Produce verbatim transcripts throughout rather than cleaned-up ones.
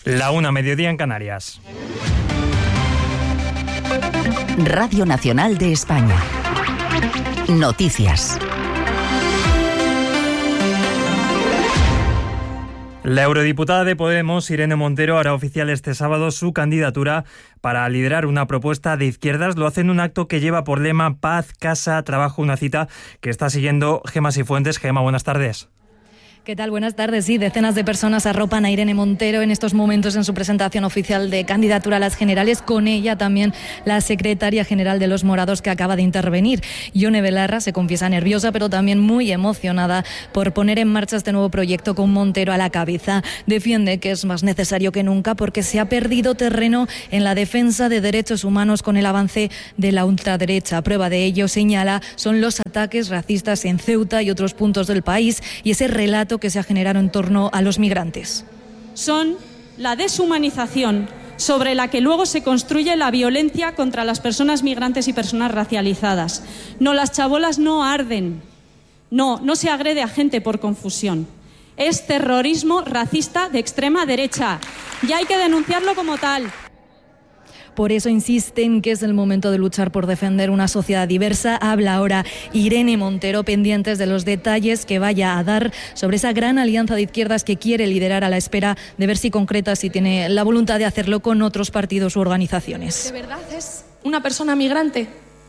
La una, mediodía en Canarias. Radio Nacional de España. Noticias. La eurodiputada de Podemos, Irene Montero, hará oficial este sábado su candidatura para liderar una propuesta de izquierdas. Lo hace en un acto que lleva por lema Paz, Casa, Trabajo, una cita que está siguiendo Gemma Sifuentes. Gemma, buenas tardes. ¿Qué tal? Buenas tardes. Sí, decenas de personas arropan a Irene Montero en estos momentos en su presentación oficial de candidatura a las generales. Con ella también la secretaria general de Los Morados, que acaba de intervenir. Ione Belarra se confiesa nerviosa, pero también muy emocionada por poner en marcha este nuevo proyecto con Montero a la cabeza. Defiende que es más necesario que nunca porque se ha perdido terreno en la defensa de derechos humanos con el avance de la ultraderecha. Prueba de ello, señala, son los ataques racistas en Ceuta y otros puntos del país y ese relato que se ha generado en torno a los migrantes. Son la deshumanización sobre la que luego se construye la violencia contra las personas migrantes y personas racializadas. No, las chabolas no arden. No, no se agrede a gente por confusión. Es terrorismo racista de extrema derecha y hay que denunciarlo como tal. Por eso insisten que es el momento de luchar por defender una sociedad diversa. Habla ahora Irene Montero, pendientes de los detalles que vaya a dar sobre esa gran alianza de izquierdas que quiere liderar, a la espera de ver si concreta, si tiene la voluntad de hacerlo con otros partidos u organizaciones. ¿De verdad es una persona migrante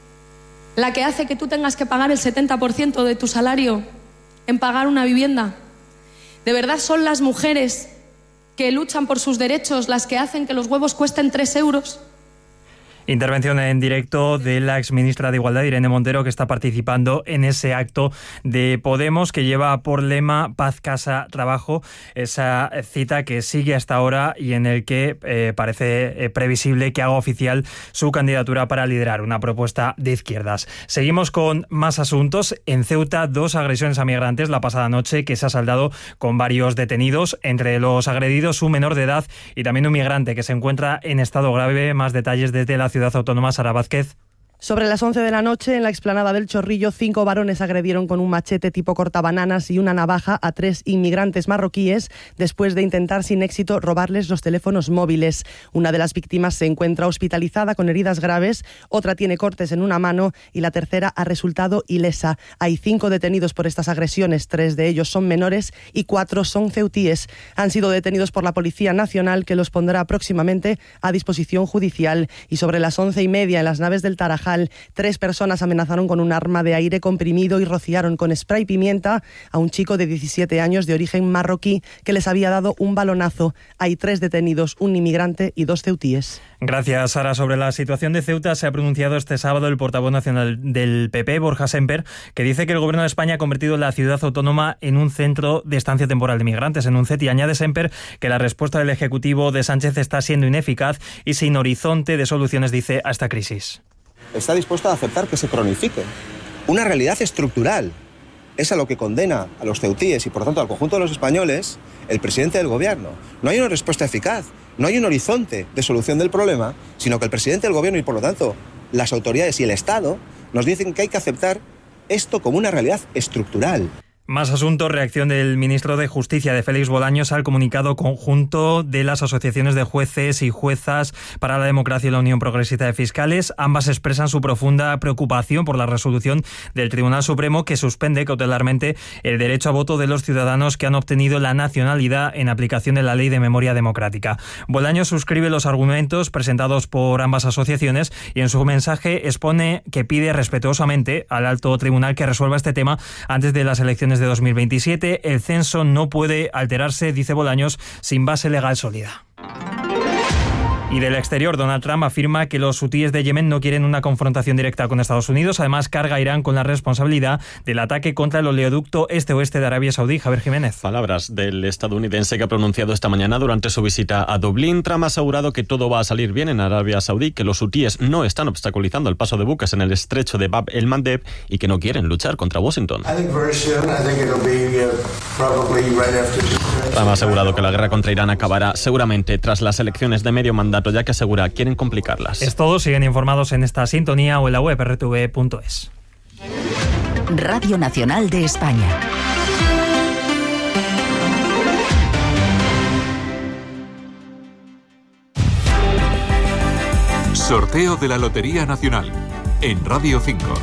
la que hace que tú tengas que pagar el setenta por ciento de tu salario en pagar una vivienda? ¿De verdad son las mujeres que luchan por sus derechos las que hacen que los huevos cuesten tres euros? Intervención en directo de la exministra de Igualdad, Irene Montero, que está participando en ese acto de Podemos que lleva por lema Paz, Casa, Trabajo, esa cita que sigue hasta ahora y en el que eh, parece eh, previsible que haga oficial su candidatura para liderar una propuesta de izquierdas. Seguimos con más asuntos. En Ceuta, dos agresiones a migrantes la pasada noche que se ha saldado con varios detenidos. Entre los agredidos, un menor de edad y también un migrante que se encuentra en estado grave. Más detalles desde la Ciudad Autónoma, Sara Vázquez. Sobre las once de la noche, en la explanada del Chorrillo, cinco varones agredieron con un machete tipo cortabananas y una navaja a tres inmigrantes marroquíes después de intentar sin éxito robarles los teléfonos móviles. Una de las víctimas se encuentra hospitalizada con heridas graves, otra tiene cortes en una mano y la tercera ha resultado ilesa. Hay cinco detenidos por estas agresiones, tres de ellos son menores y cuatro son ceutíes. Han sido detenidos por la Policía Nacional, que los pondrá próximamente a disposición judicial. Y sobre las once y media, en las naves del Tarajal, tres personas amenazaron con un arma de aire comprimido y rociaron con spray pimienta a un chico de diecisiete años de origen marroquí que les había dado un balonazo. Hay tres detenidos, un inmigrante y dos ceutíes. Gracias, Sara. Sobre la situación de Ceuta se ha pronunciado este sábado el portavoz nacional del P P, Borja Semper, que dice que el Gobierno de España ha convertido la ciudad autónoma en un centro de estancia temporal de migrantes, en un C E T, y añade Semper que la respuesta del Ejecutivo de Sánchez está siendo ineficaz y sin horizonte de soluciones, dice, a esta crisis. Está dispuesto a aceptar que se cronifique una realidad estructural. Es a lo que condena a los ceutíes y, por tanto, al conjunto de los españoles el presidente del Gobierno. No hay una respuesta eficaz, no hay un horizonte de solución del problema, sino que el presidente del Gobierno y, por lo tanto, las autoridades y el Estado nos dicen que hay que aceptar esto como una realidad estructural. Más asuntos. Reacción del ministro de Justicia, de Félix Bolaños, al comunicado conjunto de las asociaciones de jueces y juezas para la democracia y la Unión Progresista de Fiscales. Ambas expresan su profunda preocupación por la resolución del Tribunal Supremo que suspende cautelarmente el derecho a voto de los ciudadanos que han obtenido la nacionalidad en aplicación de la Ley de Memoria Democrática. Bolaños suscribe los argumentos presentados por ambas asociaciones y en su mensaje expone que pide respetuosamente al alto tribunal que resuelva este tema antes de las elecciones de dos mil veintisiete. El censo no puede alterarse, dice Bolaños, sin base legal sólida. Y del exterior, Donald Trump afirma que los hutíes de Yemen no quieren una confrontación directa con Estados Unidos. Además, carga a Irán con la responsabilidad del ataque contra el oleoducto este-oeste de Arabia Saudí. Javier Jiménez. Palabras del estadounidense que ha pronunciado esta mañana durante su visita a Dublín. Trump ha asegurado que todo va a salir bien en Arabia Saudí, que los hutíes no están obstaculizando el paso de buques en el estrecho de Bab el-Mandeb y que no quieren luchar contra Washington. Trump ha asegurado que la guerra contra Irán acabará seguramente tras las elecciones de medio mandato, ya que asegura quieren complicarlas. Es todo. Siguen informados en esta sintonía o en la web erre te ve punto es. Radio Nacional de España. Sorteo de la Lotería Nacional en Radio cinco.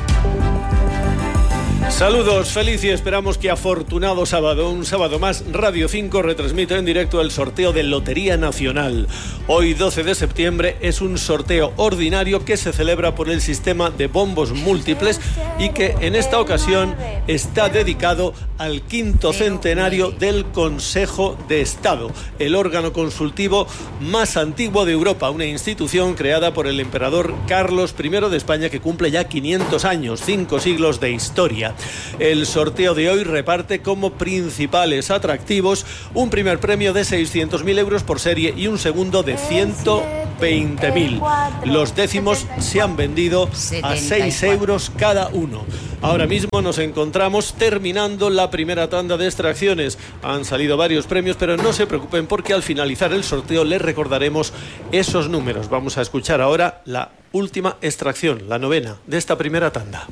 Saludos, feliz y esperamos que afortunado sábado, un sábado más, Radio cinco retransmite en directo el sorteo de Lotería Nacional. Hoy, doce de septiembre, es un sorteo ordinario que se celebra por el sistema de bombos múltiples y que en esta ocasión está dedicado al quinto centenario del Consejo de Estado, el órgano consultivo más antiguo de Europa, una institución creada por el emperador Carlos primero de España que cumple ya quinientos años, cinco siglos de historia. El sorteo de hoy reparte como principales atractivos un primer premio de seiscientos mil euros por serie y un segundo de ciento veinte mil. Los décimos se han vendido a seis euros cada uno. Ahora mismo nos encontramos terminando la primera tanda de extracciones. Han salido varios premios, pero no se preocupen porque al finalizar el sorteo les recordaremos esos números. Vamos a escuchar ahora la última extracción, la novena de esta primera tanda.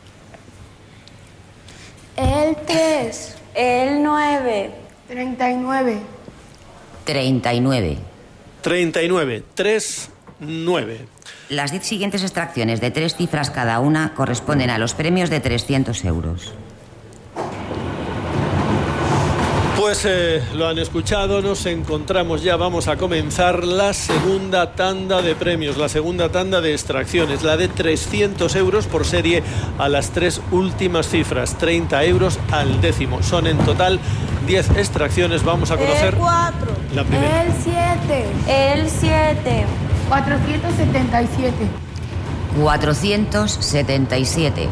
El tres. El nueve. treinta y nueve. treinta y nueve. treinta y nueve. tres, nueve. Las diez siguientes extracciones de tres cifras cada una corresponden a los premios de trescientos euros. Pues eh, lo han escuchado, nos encontramos ya, vamos a comenzar la segunda tanda de premios, la segunda tanda de extracciones, la de trescientos euros por serie a las tres últimas cifras, treinta euros al décimo. Son en total diez extracciones, vamos a conocer el cuatro. La primera. El siete. El siete. cuatrocientos setenta y siete. cuatrocientos setenta y siete.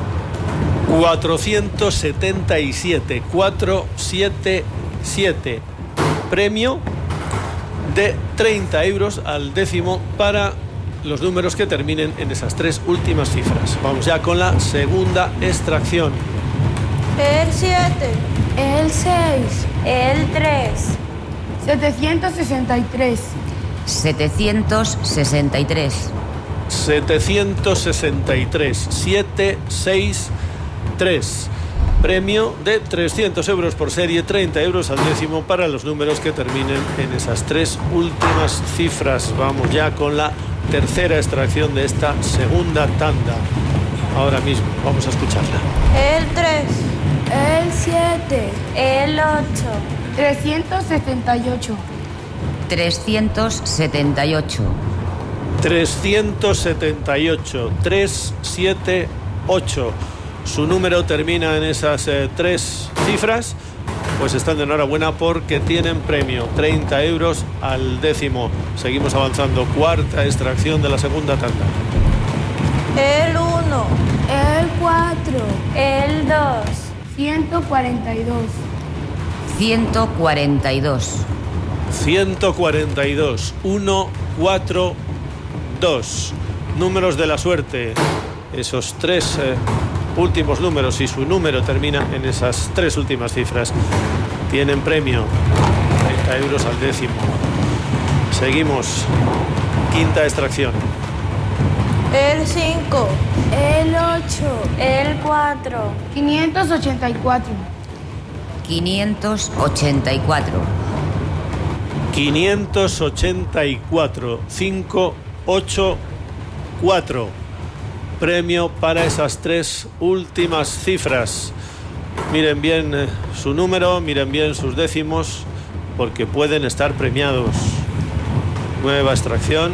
cuatrocientos setenta y siete, cuatrocientos setenta y siete. Premio de treinta euros al décimo para los números que terminen en esas tres últimas cifras. Vamos ya con la segunda extracción. El siete. El seis. El tres. setecientos sesenta y tres. setecientos sesenta y tres. setecientos sesenta y tres. siete, seis, tres. Premio de trescientos euros por serie, treinta euros al décimo para los números que terminen en esas tres últimas cifras. Vamos ya con la tercera extracción de esta segunda tanda. Ahora mismo, vamos a escucharla. El tres. El siete. El ocho. trescientos setenta y ocho. trescientos setenta y ocho. trescientos setenta y ocho. tres, siete, ocho. Su número termina en esas eh, tres cifras, pues están de enhorabuena porque tienen premio, treinta euros al décimo. Seguimos avanzando, cuarta extracción de la segunda tanda. El uno. El cuatro. El dos. ciento cuarenta y dos. ciento cuarenta y dos. ciento cuarenta y dos. uno, cuatro, dos. Números de la suerte. Esos tres eh, últimos números y su número termina en esas tres últimas cifras. Tienen premio, treinta euros al décimo. Seguimos. Quinta extracción. El cinco. El ocho. El cuatro. quinientos ochenta y cuatro. quinientos ochenta y cuatro. quinientos ochenta y cuatro. cinco, ocho, cuatro. Premio para esas tres últimas cifras. Miren bien eh, su número, miren bien sus décimos, porque pueden estar premiados. Nueva extracción.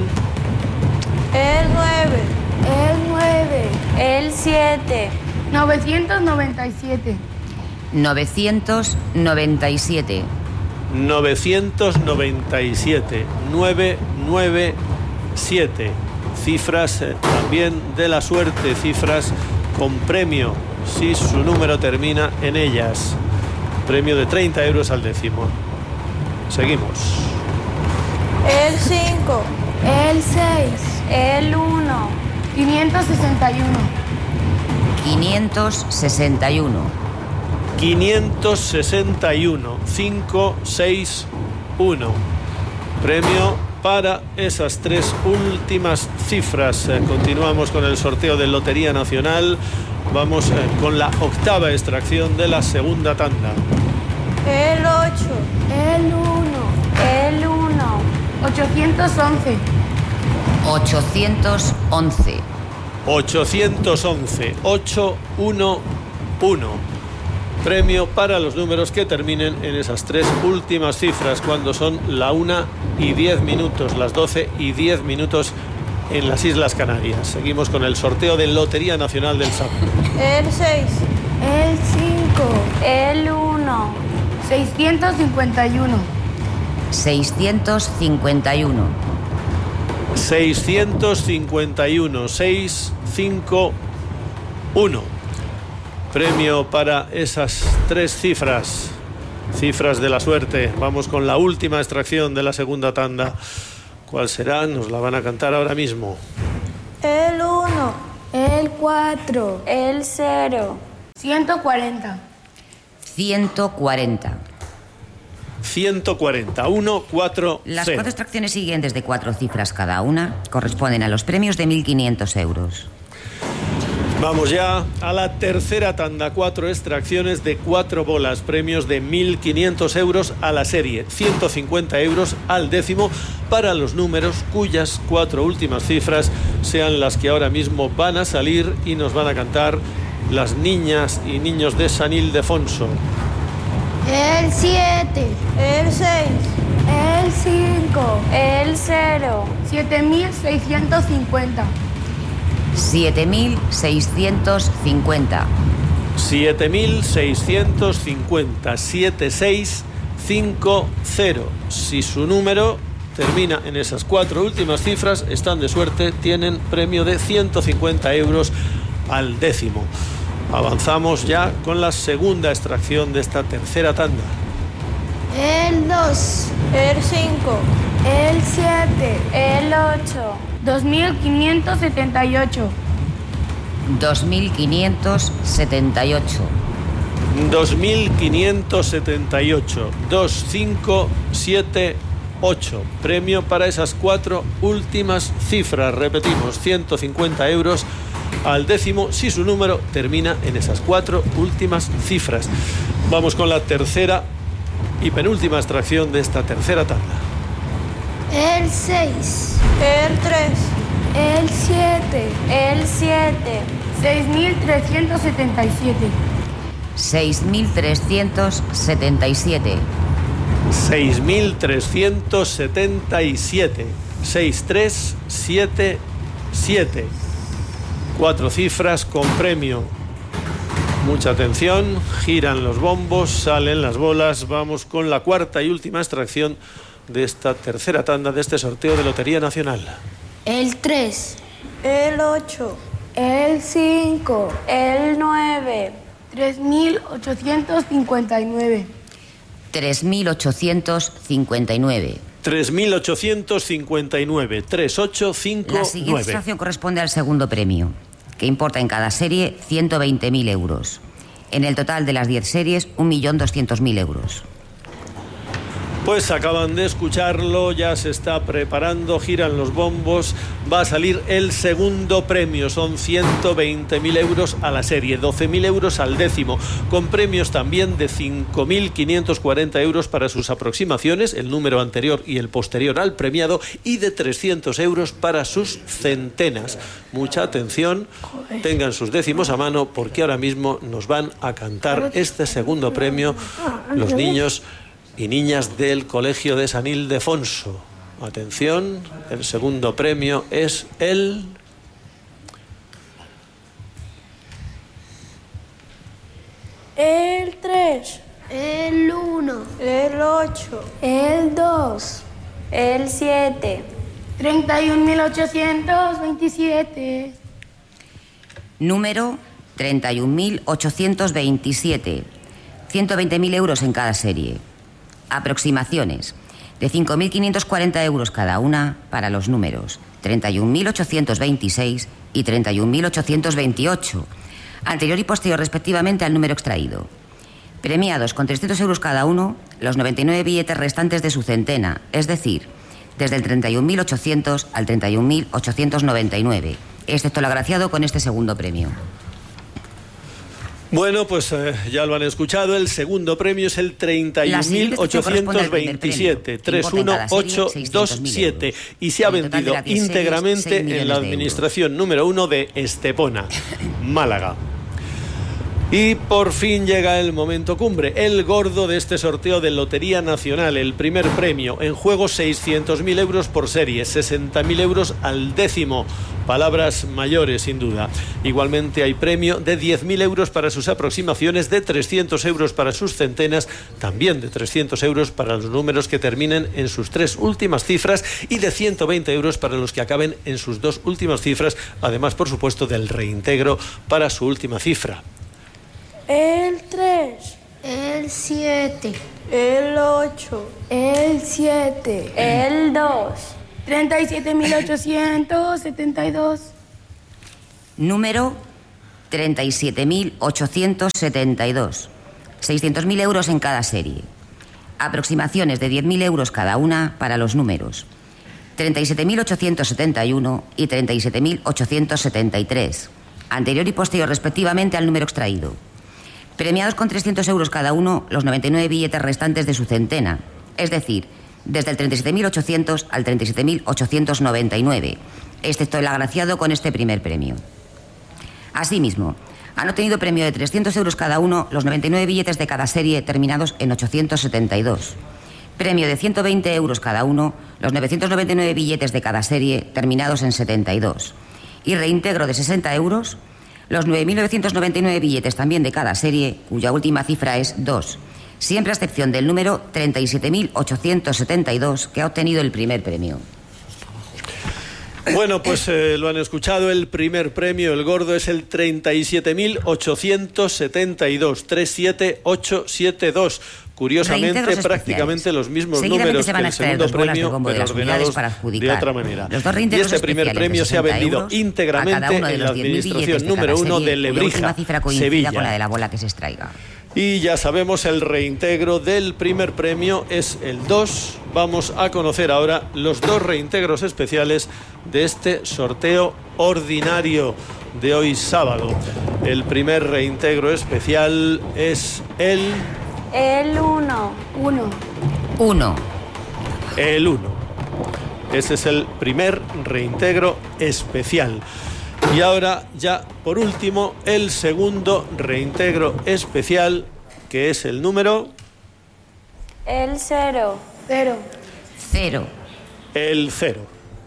El nueve. El nueve. El siete. novecientos noventa y siete. novecientos noventa y siete. novecientos noventa y siete. nueve nueve siete. Cifras eh, también de la suerte, cifras con premio, si su número termina en ellas. Premio de treinta euros al décimo. Seguimos. El cinco. El seis. El uno. quinientos sesenta y uno. quinientos sesenta y uno. quinientos sesenta y uno. cinco, seis, uno. Premio para esas tres últimas cifras. Eh, continuamos con el sorteo de Lotería Nacional. Vamos eh, con la octava extracción de la segunda tanda. El ocho. El uno. El uno. ochocientos once. ochocientos once. ochocientos once. ocho uno uno. Premio para los números que terminen en esas tres últimas cifras, cuando son la una y diez minutos, las doce y diez minutos en las Islas Canarias. Seguimos con el sorteo de Lotería Nacional del sábado. El seis. El cinco. El uno. seiscientos cincuenta y uno. seiscientos cincuenta y uno. seiscientos cincuenta y uno. seiscientos cincuenta y uno. Premio para esas tres cifras. Cifras de la suerte. Vamos con la última extracción de la segunda tanda. ¿Cuál será? Nos la van a cantar ahora mismo. El uno. El cuatro. El cero. ciento cuarenta. ciento cuarenta. ciento cuarenta. uno, cuatro, cero. Las cuatro extracciones siguientes de cuatro cifras cada una corresponden a los premios de mil quinientos euros. Vamos ya a la tercera tanda. Cuatro extracciones de cuatro bolas. Premios de mil quinientos euros a la serie. ciento cincuenta euros al décimo para los números cuyas cuatro últimas cifras sean las que ahora mismo van a salir y nos van a cantar las niñas y niños de San Ildefonso. El siete. El seis. El cinco. El cero. siete mil seiscientos cincuenta. siete mil seiscientos cincuenta. siete mil seiscientos cincuenta. siete seis cinco cero. Si su número termina en esas cuatro últimas cifras, están de suerte, tienen premio de ciento cincuenta euros al décimo. Avanzamos ya con la segunda extracción de esta tercera tanda. El dos. El cinco. El siete. El ocho. dos mil quinientos setenta y ocho. dos mil quinientos setenta y ocho. dos mil quinientos setenta y ocho. dos cinco siete ocho. Premio para esas cuatro últimas cifras. Repetimos, ciento cincuenta euros al décimo si su número termina en esas cuatro últimas cifras. Vamos con la tercera y penúltima extracción de esta tercera tanda. El seis. El tres. El siete. El siete. seis mil trescientos setenta y siete. seis mil trescientos setenta y siete. seis mil trescientos setenta y siete. seis tres siete siete. Cuatro cifras con premio. Mucha atención, giran los bombos, salen las bolas. Vamos con la cuarta y última extracción de esta tercera tanda de este sorteo de Lotería Nacional. El tres. El ocho. El cinco. El nueve. tres mil ochocientos cincuenta y nueve. tres mil ochocientos cincuenta y nueve. tres mil ochocientos cincuenta y nueve. tres ocho cinco nueve. La siguiente extracción corresponde al segundo premio, que importa en cada serie ciento veinte mil euros. En el total de las diez series, un millón doscientos mil euros. Pues acaban de escucharlo, ya se está preparando, giran los bombos, va a salir el segundo premio, son ciento veinte mil euros a la serie, doce mil euros al décimo, con premios también de cinco mil quinientos cuarenta euros para sus aproximaciones, el número anterior y el posterior al premiado, y de trescientos euros para sus centenas. Mucha atención, tengan sus décimos a mano, porque ahora mismo nos van a cantar este segundo premio los niños y niñas del Colegio de San Ildefonso. Atención, el segundo premio es el... El tres. El uno. El ocho. El dos. El siete. treinta y un mil ochocientos veintisiete. Número treinta y un mil ochocientos veintisiete. ciento veinte mil euros en cada serie. Aproximaciones de cinco mil quinientos cuarenta euros cada una para los números treinta y un mil ochocientos veintiséis y treinta y un mil ochocientos veintiocho, anterior y posterior respectivamente al número extraído. Premiados con trescientos euros cada uno los noventa y nueve billetes restantes de su centena, es decir, desde el treinta y un mil ochocientos al treinta y un mil ochocientos noventa y nueve, excepto el agraciado con este segundo premio. Bueno, pues eh, ya lo han escuchado, el segundo premio es el treinta y un mil ochocientos veintisiete, tres uno ocho dos siete, y se ha vendido íntegramente en la administración número uno de Estepona, Málaga. Y por fin llega el momento cumbre, el gordo de este sorteo de Lotería Nacional. El primer premio, en juego seiscientos mil euros por serie, sesenta mil euros al décimo. Palabras mayores, sin duda. Igualmente hay premio de diez mil euros para sus aproximaciones, de trescientos euros para sus centenas, también de trescientos euros para los números que terminen en sus tres últimas cifras y de ciento veinte euros para los que acaben en sus dos últimas cifras, además, por supuesto, del reintegro para su última cifra. El tres, el siete, el ocho, el siete, el dos, treinta y siete mil ochocientos setenta y dos. Número treinta y siete mil ochocientos setenta y dos. seiscientos mil euros en cada serie. Aproximaciones de diez mil euros cada una para los números treinta y siete mil ochocientos setenta y uno y treinta y siete mil ochocientos setenta y tres. Anterior y posterior respectivamente al número extraído. Premiados con trescientos euros cada uno los noventa y nueve billetes restantes de su centena, es decir, desde el treinta y siete mil ochocientos al treinta y siete mil ochocientos noventa y nueve, excepto el agraciado con este primer premio. Asimismo, han obtenido premio de trescientos euros cada uno los noventa y nueve billetes de cada serie terminados en ochocientos setenta y dos. Premio de ciento veinte euros cada uno los novecientos noventa y nueve billetes de cada serie terminados en setenta y dos. Y reintegro de sesenta euros los nueve mil novecientos noventa y nueve billetes también de cada serie, cuya última cifra es dos, siempre a excepción del número treinta y siete mil ochocientos setenta y dos, que ha obtenido el primer premio. Bueno, pues eh, lo han escuchado, el primer premio, el gordo, es el treinta y siete mil ochocientos setenta y dos, treinta y siete mil ochocientos setenta y dos. Curiosamente, prácticamente los mismos números que el segundo premio, pero ordenados de otra manera. Y este primer premio se ha vendido íntegramente en la administración número uno de Lebrija, Sevilla. Con la de la bola que se extraiga. Y ya sabemos, el reintegro del primer premio es el dos. Vamos a conocer ahora los dos reintegros especiales de este sorteo ordinario de hoy sábado. El primer reintegro especial es el... El uno. Uno. Uno. El uno. Ese es el primer reintegro especial. Y ahora ya, por último, el segundo reintegro especial, que es el número... El cero. Cero. Cero. El cero.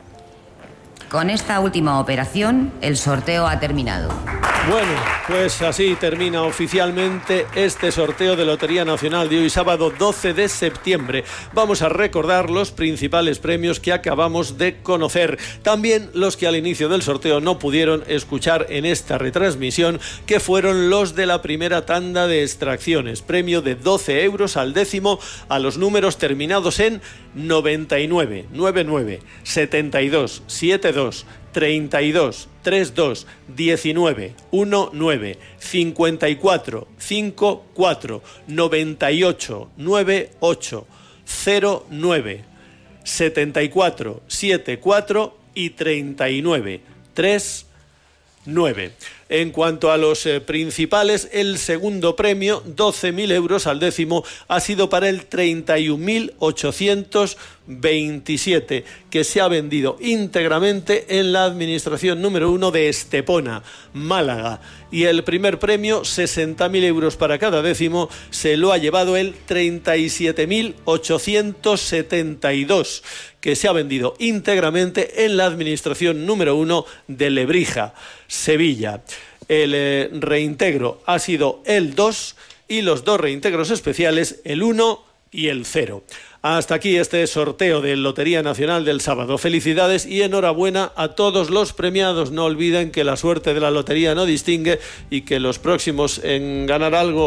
Con esta última operación, el sorteo ha terminado. Bueno, pues así termina oficialmente este sorteo de Lotería Nacional de hoy sábado doce de septiembre. Vamos a recordar los principales premios que acabamos de conocer. También los que al inicio del sorteo no pudieron escuchar en esta retransmisión, que fueron los de la primera tanda de extracciones. Premio de doce euros al décimo a los números terminados en noventa y nueve, noventa y nueve, setenta y dos, setenta y dos, treinta y dos, treinta y dos, diecinueve, diecinueve, cincuenta y cuatro, cincuenta y cuatro, noventa y ocho, noventa y ocho, cero nueve, setenta y cuatro, setenta y cuatro y treinta y nueve, treinta y nueve. En cuanto a los eh, principales, el segundo premio, doce mil euros al décimo, ha sido para el treinta y un mil ochocientos veintisiete, que se ha vendido íntegramente en la administración número uno de Estepona, Málaga. Y el primer premio, sesenta mil euros para cada décimo, se lo ha llevado el treinta y siete mil ochocientos setenta y dos, que se ha vendido íntegramente en la administración número uno de Lebrija, Sevilla. El eh, reintegro ha sido el dos y los dos reintegros especiales, el uno y el cero. Hasta aquí este sorteo de Lotería Nacional del sábado. Felicidades y enhorabuena a todos los premiados. No olviden que la suerte de la lotería no distingue y que los próximos en ganar algo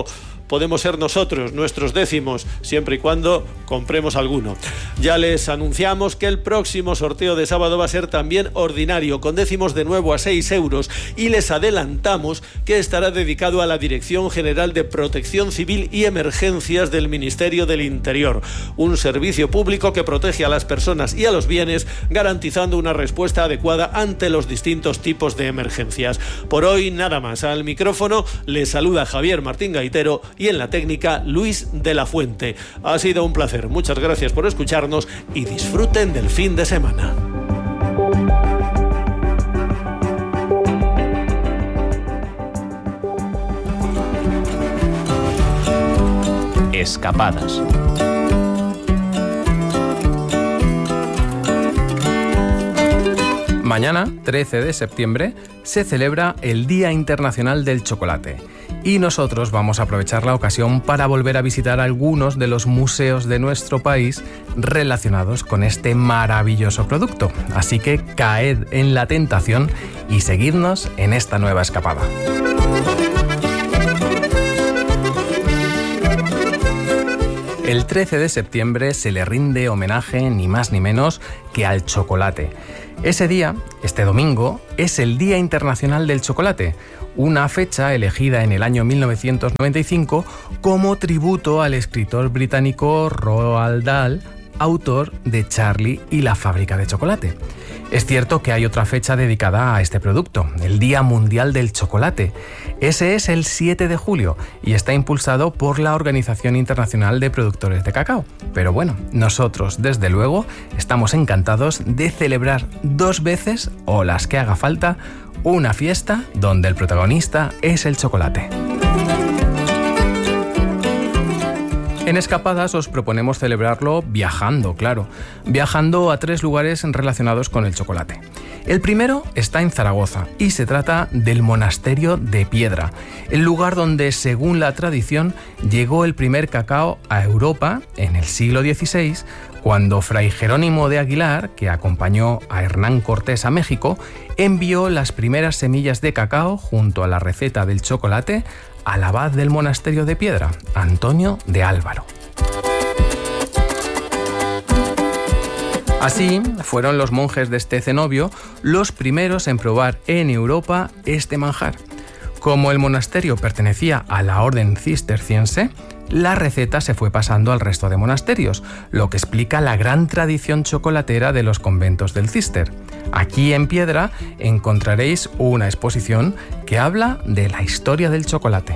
podemos ser nosotros, nuestros décimos, siempre y cuando compremos alguno. Ya les anunciamos que el próximo sorteo de sábado va a ser también ordinario, con décimos de nuevo a seis euros, y les adelantamos que estará dedicado a la Dirección General de Protección Civil y Emergencias del Ministerio del Interior, un servicio público que protege a las personas y a los bienes, garantizando una respuesta adecuada ante los distintos tipos de emergencias. Por hoy nada más. Al micrófono les saluda Javier Martín Gaitero y en la técnica Luis de la Fuente. Ha sido un placer. Muchas gracias por escucharnos y disfruten del fin de semana. Escapadas. Mañana, trece de septiembre, se celebra el Día Internacional del Chocolate y nosotros vamos a aprovechar la ocasión para volver a visitar algunos de los museos de nuestro país relacionados con este maravilloso producto. Así que caed en la tentación y seguidnos en esta nueva escapada. El trece de septiembre se le rinde homenaje ni más ni menos que al chocolate. Ese día, este domingo, es el Día Internacional del Chocolate, una fecha elegida en el año mil novecientos noventa y cinco como tributo al escritor británico Roald Dahl, autor de Charlie y la fábrica de chocolate. Es cierto que hay otra fecha dedicada a este producto, el Día Mundial del Chocolate. Ese es el siete de julio y está impulsado por la Organización Internacional de Productores de Cacao. Pero bueno, nosotros, desde luego, estamos encantados de celebrar dos veces, o las que haga falta, una fiesta donde el protagonista es el chocolate. En Escapadas os proponemos celebrarlo viajando, claro, viajando a tres lugares relacionados con el chocolate. El primero está en Zaragoza y se trata del Monasterio de Piedra, el lugar donde, según la tradición, llegó el primer cacao a Europa en el siglo dieciséis, cuando Fray Jerónimo de Aguilar, que acompañó a Hernán Cortés a México, envió las primeras semillas de cacao junto a la receta del chocolate al abad del Monasterio de Piedra, Antonio de Álvaro. Así, fueron los monjes de este cenobio los primeros en probar en Europa este manjar. Como el monasterio pertenecía a la orden cisterciense, la receta se fue pasando al resto de monasterios, lo que explica la gran tradición chocolatera de los conventos del Císter. Aquí en Piedra encontraréis una exposición que habla de la historia del chocolate.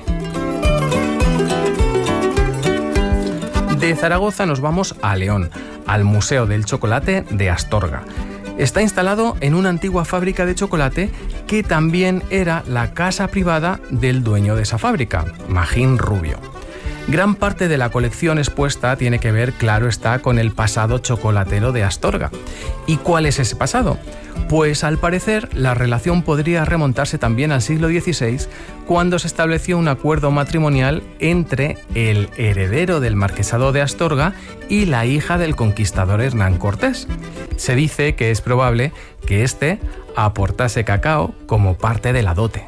De Zaragoza nos vamos a León, al Museo del Chocolate de Astorga. Está instalado en una antigua fábrica de chocolate que también era la casa privada del dueño de esa fábrica, Magín Rubio. Gran parte de la colección expuesta tiene que ver, claro está, con el pasado chocolatero de Astorga. ¿Y cuál es ese pasado? Pues al parecer la relación podría remontarse también al siglo dieciséis, cuando se estableció un acuerdo matrimonial entre el heredero del marquesado de Astorga y la hija del conquistador Hernán Cortés. Se dice que es probable que éste aportase cacao como parte de la dote.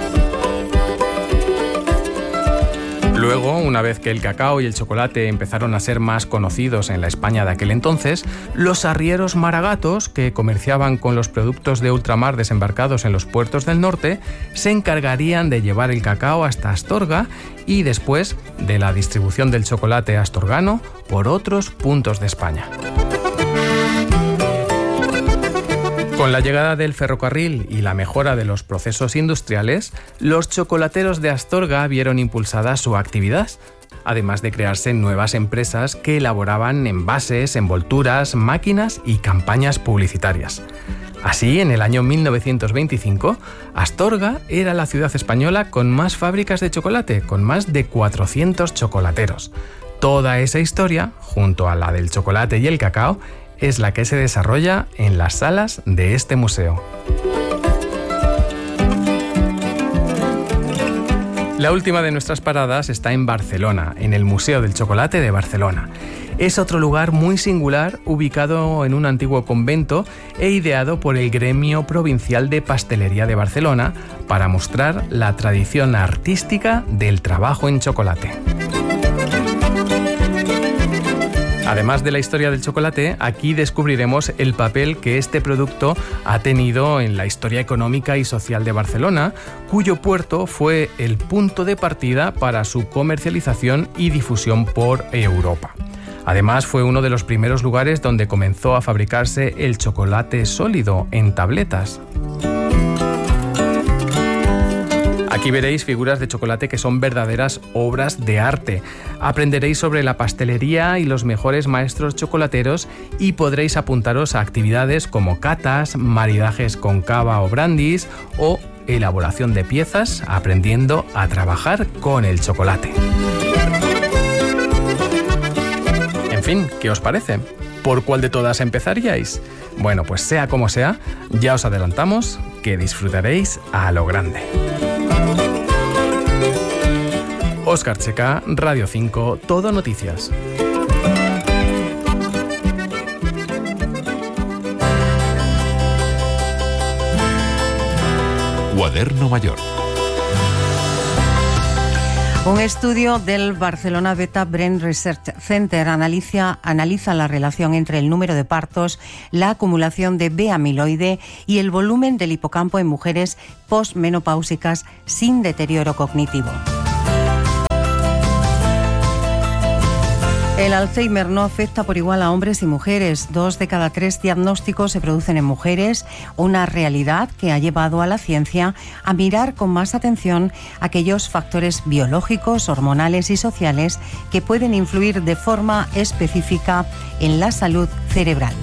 Luego, una vez que el cacao y el chocolate empezaron a ser más conocidos en la España de aquel entonces, los arrieros maragatos, que comerciaban con los productos de ultramar desembarcados en los puertos del norte, se encargarían de llevar el cacao hasta Astorga y después de la distribución del chocolate astorgano por otros puntos de España. Con la llegada del ferrocarril y la mejora de los procesos industriales, los chocolateros de Astorga vieron impulsada su actividad, además de crearse nuevas empresas que elaboraban envases, envolturas, máquinas y campañas publicitarias. Así, en el año mil novecientos veinticinco, Astorga era la ciudad española con más fábricas de chocolate, con más de cuatrocientos chocolateros. Toda esa historia, junto a la del chocolate y el cacao, es la que se desarrolla en las salas de este museo. La última de nuestras paradas está en Barcelona, en el Museo del Chocolate de Barcelona. Es otro lugar muy singular, ubicado en un antiguo convento e ideado por el Gremio Provincial de Pastelería de Barcelona para mostrar la tradición artística del trabajo en chocolate. Además de la historia del chocolate, aquí descubriremos el papel que este producto ha tenido en la historia económica y social de Barcelona, cuyo puerto fue el punto de partida para su comercialización y difusión por Europa. Además, fue uno de los primeros lugares donde comenzó a fabricarse el chocolate sólido en tabletas. Aquí veréis figuras de chocolate que son verdaderas obras de arte. Aprenderéis sobre la pastelería y los mejores maestros chocolateros y podréis apuntaros a actividades como catas, maridajes con cava o brandis o elaboración de piezas, aprendiendo a trabajar con el chocolate. En fin, ¿qué os parece? ¿Por cuál de todas empezaríais? Bueno, pues sea como sea, ya os adelantamos que disfrutaréis a lo grande. Óscar Checa, Radio cinco, Todo Noticias. Cuaderno Mayor. Un estudio del Barcelona Beta Brain Research Center analiza, analiza la relación entre el número de partos, la acumulación de beta-amiloide y el volumen del hipocampo en mujeres posmenopáusicas sin deterioro cognitivo. El Alzheimer no afecta por igual a hombres y mujeres. Dos de cada tres diagnósticos se producen en mujeres, una realidad que ha llevado a la ciencia a mirar con más atención aquellos factores biológicos, hormonales y sociales que pueden influir de forma específica en la salud cerebral.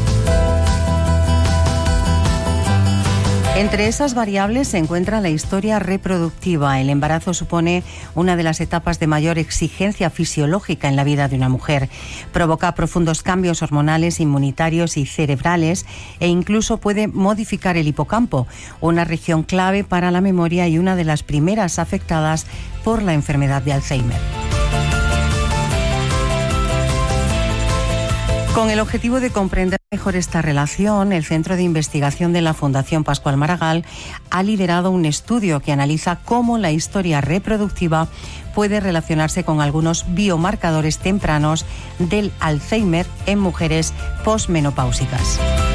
Entre esas variables se encuentra la historia reproductiva. El embarazo supone una de las etapas de mayor exigencia fisiológica en la vida de una mujer. Provoca profundos cambios hormonales, inmunitarios y cerebrales e incluso puede modificar el hipocampo, una región clave para la memoria y una de las primeras afectadas por la enfermedad de Alzheimer. Con el objetivo de comprender mejor esta relación, el Centro de Investigación de la Fundación Pascual Maragall ha liderado un estudio que analiza cómo la historia reproductiva puede relacionarse con algunos biomarcadores tempranos del Alzheimer en mujeres posmenopáusicas.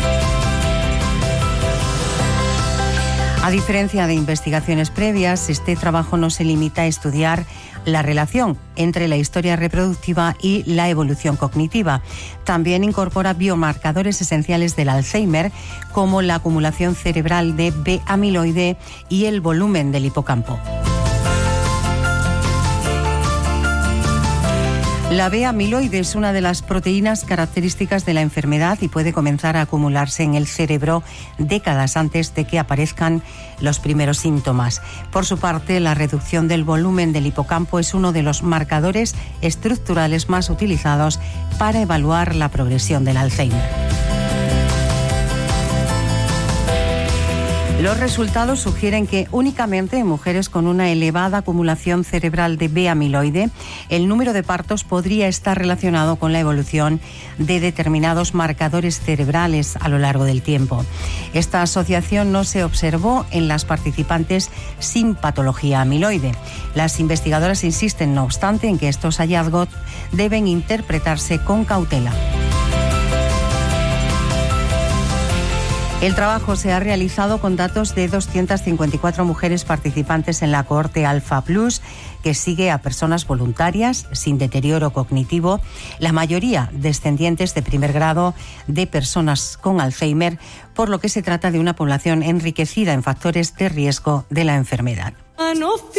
A diferencia de investigaciones previas, este trabajo no se limita a estudiar la relación entre la historia reproductiva y la evolución cognitiva. También incorpora biomarcadores esenciales del Alzheimer, como la acumulación cerebral de beta-amiloide y el volumen del hipocampo. La beta-amiloide es una de las proteínas características de la enfermedad y puede comenzar a acumularse en el cerebro décadas antes de que aparezcan los primeros síntomas. Por su parte, la reducción del volumen del hipocampo es uno de los marcadores estructurales más utilizados para evaluar la progresión del Alzheimer. Los resultados sugieren que únicamente en mujeres con una elevada acumulación cerebral de beta-amiloide, el número de partos podría estar relacionado con la evolución de determinados marcadores cerebrales a lo largo del tiempo. Esta asociación no se observó en las participantes sin patología amiloide. Las investigadoras insisten, no obstante, en que estos hallazgos deben interpretarse con cautela. El trabajo se ha realizado con datos de doscientas cincuenta y cuatro mujeres participantes en la cohorte Alpha Plus, que sigue a personas voluntarias sin deterioro cognitivo, la mayoría descendientes de primer grado de personas con Alzheimer, por lo que se trata de una población enriquecida en factores de riesgo de la enfermedad.